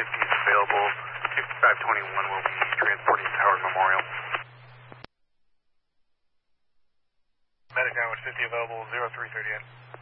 is available. 5521 will be transporting to Howard Memorial. Medic Downward 50 available, 0338.